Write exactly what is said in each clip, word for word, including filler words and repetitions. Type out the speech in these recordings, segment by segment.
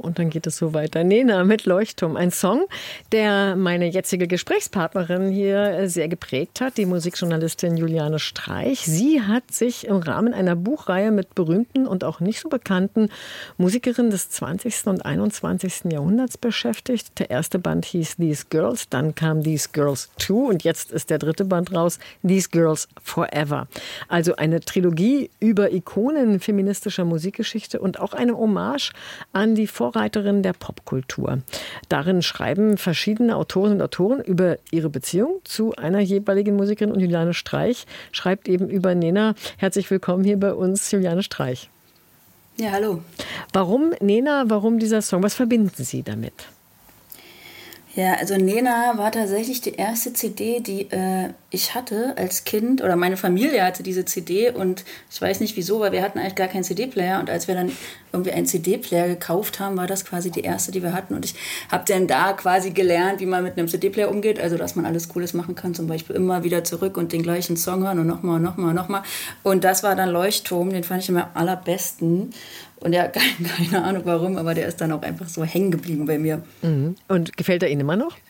und dann geht es so weiter. Nena mit Leuchtturm, ein Song, der meine jetzige Gesprächspartnerin hier sehr geprägt hat, die Musikjournalistin Juliane Streich. Sie hat sich im Rahmen einer Buchreihe mit berühmten und auch nicht so bekannten Musikerinnen des zwanzigsten und einundzwanzigsten Jahrhunderts beschäftigt. Der erste Band hieß These Girls, dann kam These Girls Two und jetzt ist der dritte Band raus, These Girls Forever. Also eine Trilogie über Ikonen feministischer Musikgeschichte und auch eine Hommage an die Vorreiterin der Popkultur. Darin schreiben verschiedene Autorinnen und Autoren über ihre Beziehung zu einer jeweiligen Musikerin und Juliane Streich schreibt eben über Nena. Herzlich willkommen hier bei uns, Juliane Streich. Ja, hallo. Warum Nena, warum dieser Song? Was verbinden Sie damit? Ja, also Nena war tatsächlich die erste C D, die äh, ich hatte als Kind, oder meine Familie hatte diese C D und ich weiß nicht wieso, weil wir hatten eigentlich gar keinen C D-Player und als wir dann irgendwie einen C D-Player gekauft haben, war das quasi die erste, die wir hatten und ich habe dann da quasi gelernt, wie man mit einem C D-Player umgeht, also dass man alles Cooles machen kann, zum Beispiel immer wieder zurück und den gleichen Song hören und nochmal und nochmal und nochmal und das war dann Leuchtturm, den fand ich immer am allerbesten. Und ja, keine, keine Ahnung warum, aber der ist dann auch einfach so hängen geblieben bei mir. Mhm. Und gefällt er Ihnen immer noch?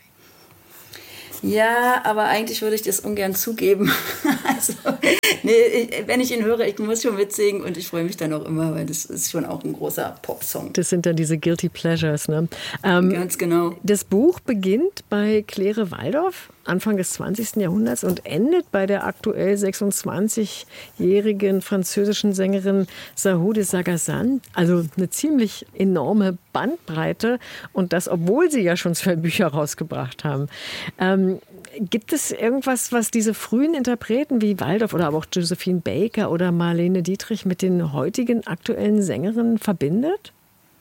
Ja, aber eigentlich würde ich das ungern zugeben. Also, nee, ich, wenn ich ihn höre, ich muss schon mitsingen und ich freue mich dann auch immer, weil das ist schon auch ein großer Popsong. Das sind dann diese Guilty Pleasures, ne? Ähm, Ganz genau. Das Buch beginnt bei Claire Waldoff, Anfang des zwanzigsten Jahrhunderts und endet bei der aktuell sechsundzwanzigjährigen französischen Sängerin Sahou de Sagazan. Also eine ziemlich enorme Bandbreite und das, obwohl sie ja schon zwei Bücher rausgebracht haben. Ähm, gibt es irgendwas, was diese frühen Interpreten wie Waldoff oder aber auch Josephine Baker oder Marlene Dietrich mit den heutigen aktuellen Sängerinnen verbindet?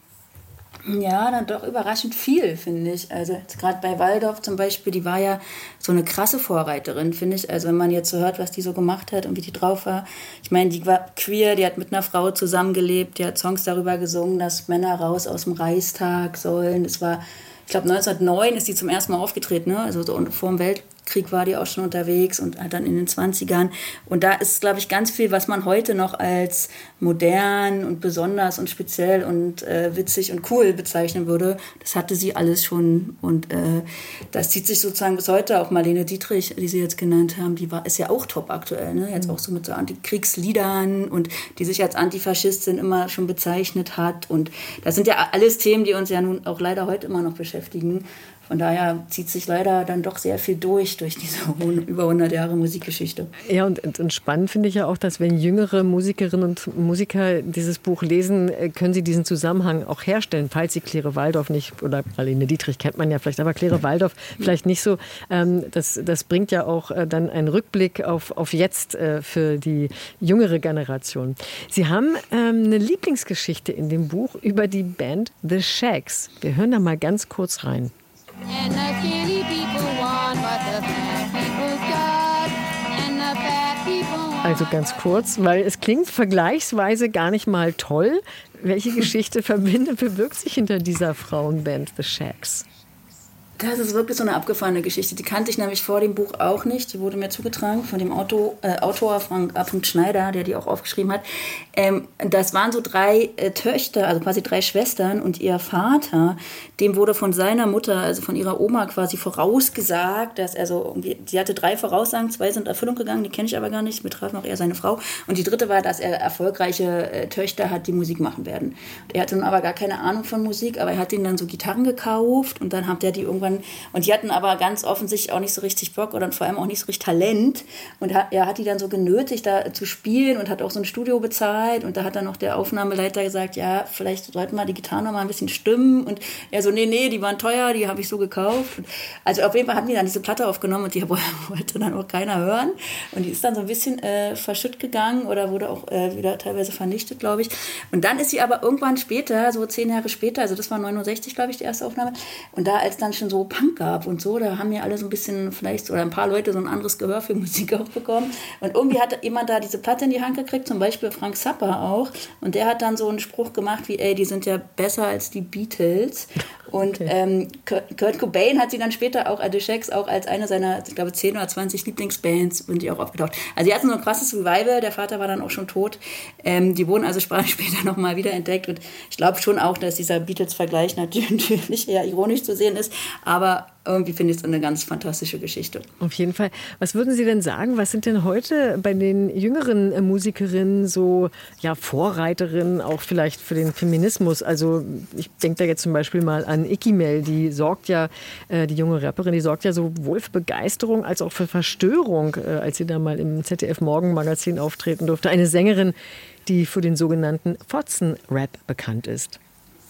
Ja, dann doch überraschend viel, finde ich. Also gerade bei Waldoff zum Beispiel, die war ja so eine krasse Vorreiterin, finde ich. Also wenn man jetzt so hört, was die so gemacht hat und wie die drauf war. Ich meine, die war queer, die hat mit einer Frau zusammengelebt, die hat Songs darüber gesungen, dass Männer raus aus dem Reichstag sollen. Das war, ich glaube, neunzehnhundertneun ist die zum ersten Mal aufgetreten, ne? Also so vor dem Weltkrieg war die auch schon unterwegs und hat dann in den zwanzigern. Und da ist, glaube ich, ganz viel, was man heute noch als modern und besonders und speziell und äh, witzig und cool bezeichnen würde. Das hatte sie alles schon. Und äh, das zieht sich sozusagen bis heute. Auch Marlene Dietrich, die Sie jetzt genannt haben, die war, ist ja auch top aktuell. Ne? Jetzt auch so mit so Antikriegsliedern und die sich als Antifaschistin immer schon bezeichnet hat. Und das sind ja alles Themen, die uns ja nun auch leider heute immer noch beschäftigen. Von daher zieht sich leider dann doch sehr viel durch, durch diese über hundert Jahre Musikgeschichte. Ja, und, und spannend finde ich ja auch, dass wenn jüngere Musikerinnen und Musiker dieses Buch lesen, können sie diesen Zusammenhang auch herstellen, falls sie Claire Waldoff nicht, oder Marlene Dietrich kennt man ja vielleicht, aber Claire Waldoff vielleicht nicht so. Das, das bringt ja auch dann einen Rückblick auf, auf jetzt für die jüngere Generation. Sie haben eine Lieblingsgeschichte in dem Buch über die Band The Shaggs. Wir hören da mal ganz kurz rein. And the skinny people want what the fat people got. And the fat people want. Also ganz kurz, weil es klingt vergleichsweise gar nicht mal toll. Welche Geschichte verbindet, verbirgt sich hinter dieser Frauenband The Shaggs? Das ist wirklich so eine abgefahrene Geschichte. Die kannte ich nämlich vor dem Buch auch nicht. Die wurde mir zugetragen von dem Auto, äh, Autor Frank A. Schneider, der die auch aufgeschrieben hat. Ähm, das waren so drei äh, Töchter, also quasi drei Schwestern und ihr Vater, dem wurde von seiner Mutter, also von ihrer Oma quasi vorausgesagt, dass er so irgendwie, die hatte drei Voraussagen, zwei sind in Erfüllung gegangen, die kenne ich aber gar nicht, betrafen auch eher seine Frau. Und die dritte war, dass er erfolgreiche äh, Töchter hat, die Musik machen werden. Und er hatte nun aber gar keine Ahnung von Musik, aber er hat ihnen dann so Gitarren gekauft und dann hat er die irgendwann. Und die hatten aber ganz offensichtlich auch nicht so richtig Bock oder vor allem auch nicht so richtig Talent. Und er hat die dann so genötigt, da zu spielen und hat auch so ein Studio bezahlt. Und da hat dann noch der Aufnahmeleiter gesagt, ja, vielleicht sollten wir die Gitarren noch mal ein bisschen stimmen. Und er so, nee, nee, die waren teuer, die habe ich so gekauft. Und also auf jeden Fall haben die dann diese Platte aufgenommen und die wollte dann auch keiner hören. Und die ist dann so ein bisschen äh, verschütt gegangen oder wurde auch äh, wieder teilweise vernichtet, glaube ich. Und dann ist sie aber irgendwann später, so zehn Jahre später, also das war neunundsechzig, glaube ich, die erste Aufnahme. Und da, als dann schon so Punk gab und so, da haben ja alle so ein bisschen vielleicht, oder ein paar Leute so ein anderes Gehör für Musik auch bekommen. Und irgendwie hat jemand da diese Platte in die Hand gekriegt, zum Beispiel Frank Zappa auch. Und der hat dann so einen Spruch gemacht wie, ey, die sind ja besser als die Beatles. Und Okay. ähm, Kurt Cobain hat sie dann später auch, The Shacks, auch als eine seiner, ich glaube, zehn oder zwanzig Lieblingsbands sind die auch aufgetaucht. Also die hatten so ein krasses Revival, der Vater war dann auch schon tot. Ähm, die wurden also später nochmal wiederentdeckt. Und ich glaube schon auch, dass dieser Beatles-Vergleich natürlich eher ironisch zu sehen ist, aber irgendwie finde ich es eine ganz fantastische Geschichte. Auf jeden Fall. Was würden Sie denn sagen, was sind denn heute bei den jüngeren äh, Musikerinnen so ja, Vorreiterinnen, auch vielleicht für den Feminismus? Also ich denke da jetzt zum Beispiel mal an Ikki Mel, die sorgt ja, äh, die junge Rapperin, die sorgt ja sowohl für Begeisterung als auch für Verstörung, äh, als sie da mal im Z D F-Morgenmagazin auftreten durfte. Eine Sängerin, die für den sogenannten Fotzen-Rap bekannt ist.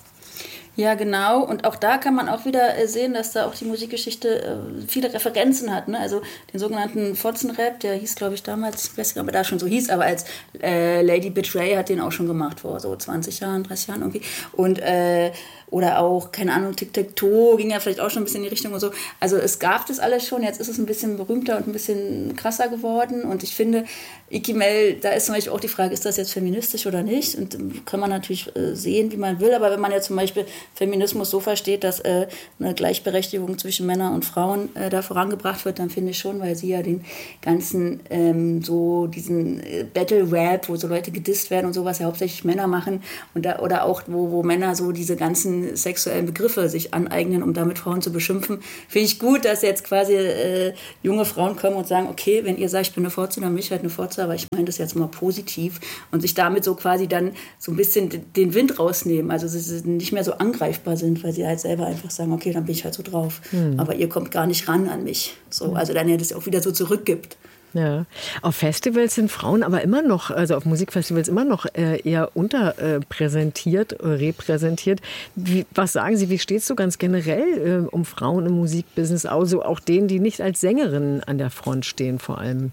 Ja, genau. Und auch da kann man auch wieder sehen, dass da auch die Musikgeschichte äh, viele Referenzen hat. Ne? Also den sogenannten Fotzenrap, der hieß, glaube ich, damals, ich weiß nicht, ob er da schon so hieß, aber als äh, Lady Betray hat den auch schon gemacht vor so zwanzig Jahren, dreißig Jahren irgendwie. Und äh, oder auch, keine Ahnung, Tic-Tac-Toe ging ja vielleicht auch schon ein bisschen in die Richtung und so. Also es gab das alles schon, jetzt ist es ein bisschen berühmter und ein bisschen krasser geworden. Und ich finde, Ikki Mel, da ist zum Beispiel auch die Frage, ist das jetzt feministisch oder nicht? Und ähm, kann man natürlich äh, sehen, wie man will. Aber wenn man ja zum Beispiel Feminismus so versteht, dass äh, eine Gleichberechtigung zwischen Männern und Frauen äh, da vorangebracht wird, dann finde ich schon, weil sie ja den ganzen, ähm, so diesen äh, Battle-Rap, wo so Leute gedisst werden und sowas ja hauptsächlich Männer machen. Und da, oder auch, wo, wo Männer so diese ganzen sexuellen Begriffe sich aneignen, um damit Frauen zu beschimpfen. Finde ich gut, dass jetzt quasi äh, junge Frauen kommen und sagen, okay, wenn ihr sagt, ich bin eine Fotze, dann bin ich halt eine Fotze, aber ich meine das jetzt mal positiv und sich damit so quasi dann so ein bisschen den Wind rausnehmen. Also sie nicht mehr so angreifbar sind, weil sie halt selber einfach sagen, okay, dann bin ich halt so drauf. Hm. Aber ihr kommt gar nicht ran an mich. So, also dann ja das auch wieder so zurückgibt. Ja, auf Festivals sind Frauen aber immer noch, also auf Musikfestivals immer noch äh, eher unterpräsentiert, äh, repräsentiert. Wie, was sagen Sie, wie steht es so ganz generell äh, um Frauen im Musikbusiness aus, so auch denen, die nicht als Sängerinnen an der Front stehen vor allem?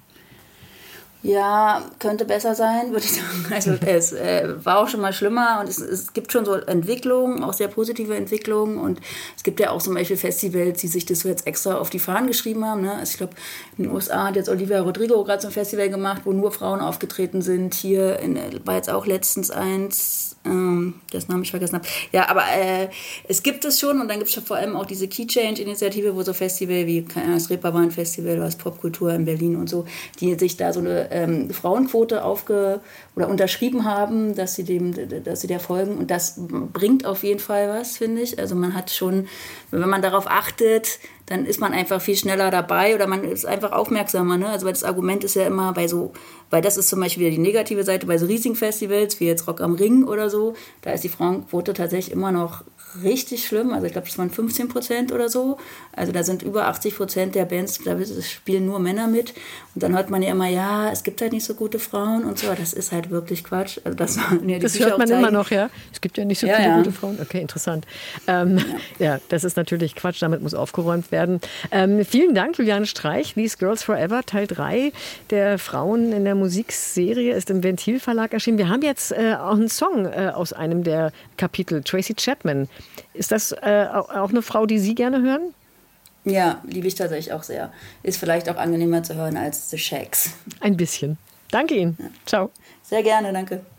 Ja, könnte besser sein, würde ich sagen. Also es äh, war auch schon mal schlimmer und es, es gibt schon so Entwicklungen, auch sehr positive Entwicklungen und es gibt ja auch zum Beispiel Festivals, die sich das so jetzt extra auf die Fahnen geschrieben haben. Ne? Also ich glaube, in den U S A hat jetzt Olivia Rodrigo gerade so ein Festival gemacht, wo nur Frauen aufgetreten sind. Hier in, war jetzt auch letztens eins, ähm, das Namen ich vergessen habe. Ja, aber äh, es gibt es schon und dann gibt es vor allem auch diese Key Change-Initiative, wo so Festival wie keine Ahnung, das Reeperbahn-Festival oder das Popkultur in Berlin und so, die sich da so eine Ähm, Frauenquote aufge oder unterschrieben haben, dass sie dem, dass sie der folgen und das bringt auf jeden Fall was, finde ich. Also man hat schon, wenn man darauf achtet, dann ist man einfach viel schneller dabei oder man ist einfach aufmerksamer, ne? Also weil das Argument ist ja immer bei so, weil das ist zum Beispiel wieder die negative Seite bei so riesigen Festivals wie jetzt Rock am Ring oder so, da ist die Frauenquote tatsächlich immer noch richtig schlimm. Also ich glaube, das waren fünfzehn Prozent oder so. Also da sind über achtzig Prozent der Bands, da spielen nur Männer mit. Und dann hört man ja immer, ja, es gibt halt nicht so gute Frauen und so. Das ist halt wirklich Quatsch. Also das ja die das hört man immer noch, ja. Es gibt ja nicht so ja, viele ja. gute Frauen. Okay, interessant. Ähm, ja. ja, das ist natürlich Quatsch. Damit muss aufgeräumt werden. Ähm, vielen Dank, Juliane Streich. These Girls Forever, Teil drei der Frauen in der Musikserie ist im Ventil Verlag erschienen. Wir haben jetzt äh, auch einen Song äh, aus einem der Kapitel, Tracy Chapman. Ist das äh, auch eine Frau, die Sie gerne hören? Ja, liebe ich tatsächlich auch sehr. Ist vielleicht auch angenehmer zu hören als The Shacks. Ein bisschen. Danke Ihnen. Ja. Ciao. Sehr gerne, danke.